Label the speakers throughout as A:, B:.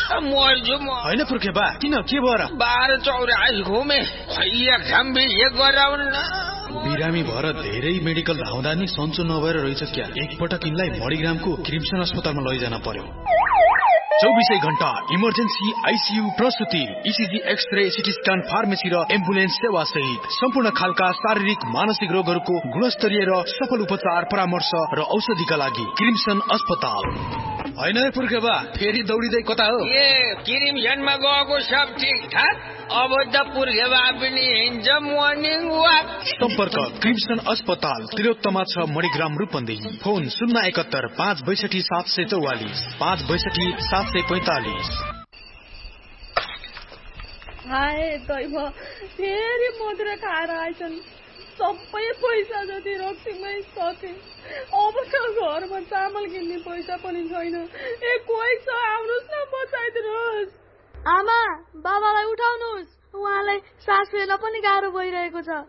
A: मर्छु म।
B: होइन पुर्खे बा, किन के भयो र?
A: 12 घुमे एकदम बिहे गराउन।
B: बिरामी भएर धेरै मेडिकल धाउँदा नि सन्चो नभएर रहेछ क्या। एकपटक यिनलाई मणिग्रामको क्रिम्सन अस्पतालमा लैजान पर्यो। 24 घण्टा emergency, ICU, प्रसुति, ECG, x-ray, CT scan, pharmacy र एम्बुलेन्स सेवा सहित सम्पूर्ण खालका शारीरिक मानसिक रोगहरूको गुणस्तरीय र सफल उपचार, परामर्श र औषधिका लागि क्रिम्सन अस्पताल। होइन पुर्खे बा, फेरि दौडिँदै कता हो?
A: क्रिम्सनमा गएको सब ठिक ठाक। अब त पुर्खे बा पनि हिँड्छ मर्निङ वाक।
B: सम्पर्क क्रिम्सन अस्पताल, तिलोत्तमा 6 मणिग्राम रूपन्देही। फोन 071 562 744 562 745।
C: हाय दैव, फेरि मदिरा खाएर आइछन्। सबै पैसा जति रक्सीमै सके। अब त घरमा चामल किन्ने पैसा पनि छैन। कोही छ आउनुहोस् न, बचाइदिनुहोस्।
D: आमा, बाबालाई उठाउनुहोस्, उहाँलाई सास फेर्न पनि गाह्रो भइरहेको छ।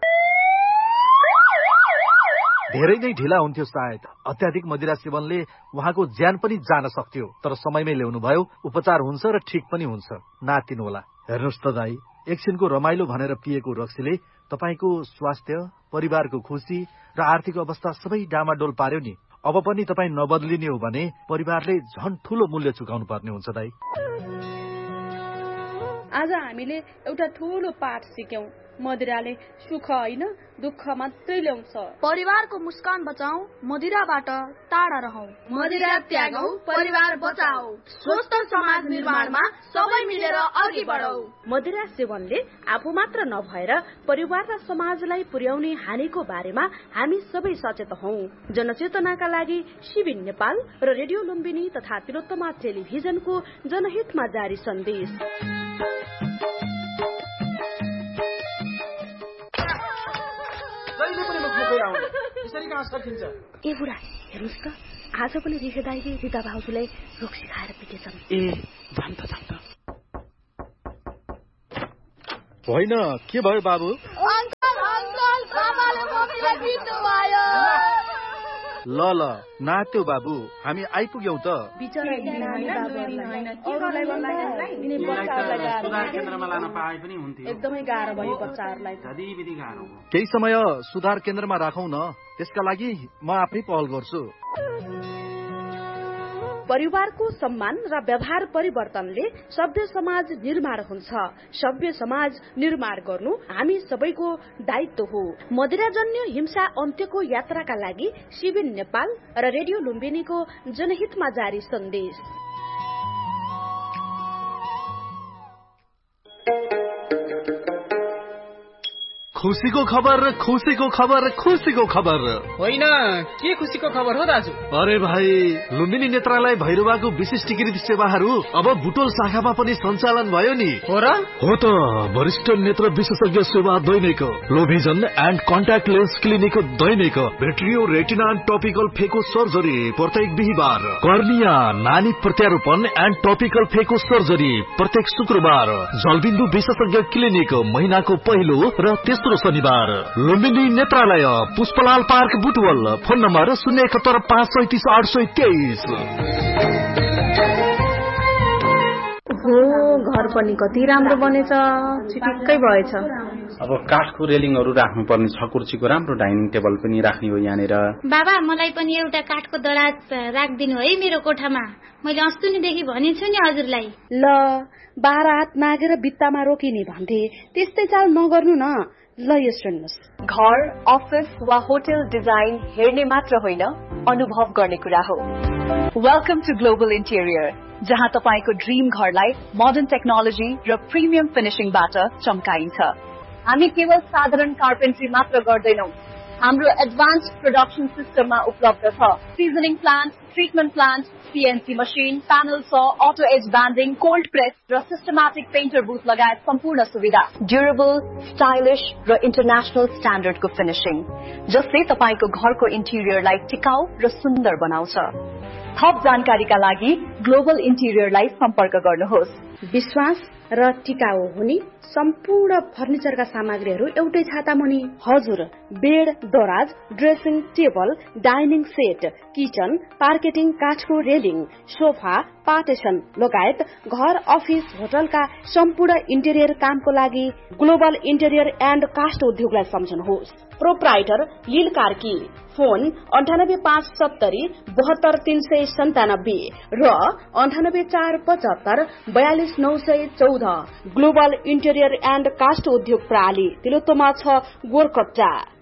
E: धेरै नै ढिला हुन्थ्यो सायद। अत्याधिक मदिरा सेवनले उहाँको ज्यान पनि जान सक्थ्यो, तर समयमै ल्याउनु भयो। उपचार हुन्छ र ठिक पनि हुन्छ। नातिनु होला। हेर्नुहोस् त दाई, एकछिनको रमाइलो भनेर पिएको रक्सीले तपाईको स्वास्थ्य, परिवारको खुसी र आर्थिक अवस्था सबै डामाडोल पार्यो नि। अब पनि तपाईँ नबदलिने हो भने परिवारले झन् ठूलो मूल्य चुकाउनु पर्ने हुन्छ दाई।
C: आज हामीले एउटा ठूलो पाठ सिक्यौं। मदिराले सुख होइन, दुःख मात्रै ल्याउँछ।
D: परिवारको मुस्कान बचाऊ, मदिराबाट टाढा रहौ।
F: मदिरा त्यागौ, परिवार बचाऊ। स्वस्थ समाज निर्माणमा सबै मिलेर अघि बढौ।
G: मदिरा सेवनले आफू मात्र नभएर परिवार र समाजलाई पुर्याउने हानिको बारेमा हामी सबै सचेत हौ। जनचेतनाका लागि शिविन नेपाल र रेडियो लुम्बिनी तथा तिलोत्तमा टेलिभिजनको जनहितमा जारी सन्देश। ए बुढा, हेर्नुहोस् त, आज पनि रिखे दाइले रिता भाउजूलाई रक्सी खाएर पिटेछन्।
E: जान त होइन, के भयो बाबु? ल नात्यो बाबु, हामी आइपुग्यौं त।
C: एकदमै गाह्रो भयो बच्चाहरूलाई।
E: केही समय सुधार केन्द्रमा राखौं न, त्यसका लागि म आफै पहल गर्छु।
G: परिवारको सम्मान र व्यवहार परिवर्तनले सभ्य समाज निर्माण हुन्छ। सभ्य समाज निर्माण गर्नु हामी सबैको दायित्व हो। मदिराजन्य हिंसा अन्त्यको यात्राका लागि शिविन नेपाल र रेडियो लुम्बिनीको जनहितमा जारी सन्देश।
E: खुसीको खबर, खुसीको खबर, खुसीको खबर।
H: होइन, के खुसीको खबर हो दाजु?
E: अरे भाइ, लुम्बिनी नेत्रालय भैरवाको विशिष्टीकृत सेवाहरू अब बुटोल शाखामा पनि सञ्चालन भयो नि।
H: हो र?
E: हो त, वरिष्ठ नेत्र विशेषज्ञ सेवा दैनिक, लो vision and contact lens clinic Dainik, भेट्रियो retina topical फेको सर्जरी प्रत्येक बिहिबार, कर्निया नानी प्रत्यारोपण एन्ड टपिकल फेको सर्जरी प्रत्येक शुक्रबार, जलबिन्दु विशेषज्ञ क्लिनिक महिनाको पहिलो र तेस्रो शनिबार, लुम्बिनी नेत्रालय, Pushpalal park Butwal, phone number 071 537 823।
G: हो, घर पनि कति राम्रो बनेछ, चिटिक्कै भएछ।
I: अब काठको रेलिङहरू राख्नु पर्ने छ, कुर्सीको राम्रो डाइनिङ टेबल पनि राख्ने हो यहाँनिर।
J: बाबा, मलाई पनि एउटा काठको दराज राखिदिनु है मेरो कोठामा। मैले अस्तिदेखि भनेछु नि हजुरलाई।
G: ल, 12 हात नागेर भित्तामा रोकिने भन्थे, त्यस्तै चाल नगर्नु न। ल, यो सुन्नुहोस्,
K: घर, अफिस वा होटल डिजाइन हेर्ने मात्र होइन, अनुभव गर्ने कुरा हो। वेलकम टु ग्लोबल इन्टेरियर, जहाँ तपाईको ड्रीम घरलाई मोडर्न टेक्नोलोजी र प्रिमियम फिनिशिङबाट चम्काइन्छ। हामी केवल साधारण कार्पेन्ट्री मात्र गर्दैनौं, हाम्रो एडभान्स्ड प्रोडक्सन सिस्टममा उपलब्ध छ। Seasoning plant, treatment plant, CNC machine, panel saw, auto as banding, cold press र सिस्टमेटिक पेन्टर बुथ लगायत सम्पूर्ण सुविधा। ड्युरेबल, स्टाइलिश र इन्टरनेशनल स्ट्यान्डर्डको फिनिशिङ, जसले तपाईको घरको इन्टिरियरलाई टिकाउ र सुन्दर बनाउँछ। थप जानकारीका लागि ग्लोबल इन्टिरियरलाई सम्पर्क गर्नुहोस्।
G: विश्वास र टिकाउ हुने सम्पूर्ण फर्निचरका सामग्रीहरू एउटै छाता मुनि। हजुर, बेड, दराज, dressing table, dining set, kitchen, पार्केटिङ, काठको रेलिङ, सोफा, पार्टेशन लगायत घर, अफिस, होटलका सम्पूर्ण इन्टेरियर कामको लागि ग्लोबल इन्टेरियर एन्ड कास्ट उद्योगलाई सम्झनुहोस्। प्रोप्राइटर लील कार्की, फोन 9857 72397 र 9845 42914। ग्लोबल इन्टेरियर एन्ड कास्ट उद्योग प्रणाली तिलोत्तमा 6 गोरकप्चा।